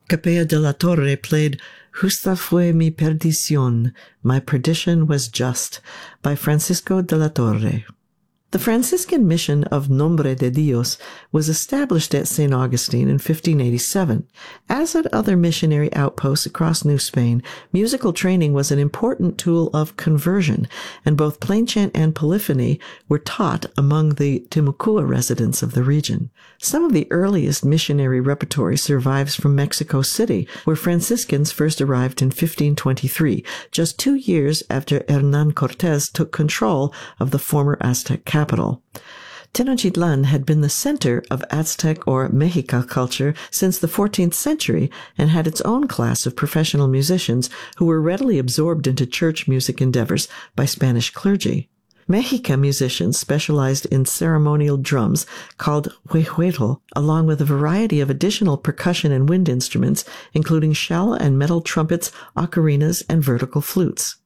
Capella de la Torre played Justa fue mi perdición, My Perdition Was Just, by Francisco de la Torre. The Franciscan mission of Nombre de Dios was established at St. Augustine in 1587. As at other missionary outposts across New Spain, musical training was an important tool of conversion, and both plainchant and polyphony were taught among the Timucua residents of the region. Some of the earliest missionary repertory survives from Mexico City, where Franciscans first arrived in 1523, just 2 years after Hernán Cortés took control of the former Aztec capital. Tenochtitlan had been the center of Aztec or Mexica culture since the 14th century and had its own class of professional musicians who were readily absorbed into church music endeavors by Spanish clergy. Mexica musicians specialized in ceremonial drums called huehuetl, along with a variety of additional percussion and wind instruments, including shell and metal trumpets, ocarinas, and vertical flutes.